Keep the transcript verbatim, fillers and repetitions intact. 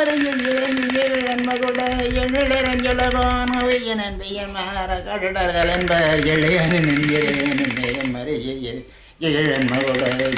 மகுட எழிலரஞ்சலகானவையனன் பெயன்மார கடடர்கள் என்ப இளையனின் மறைய இழன் மகுட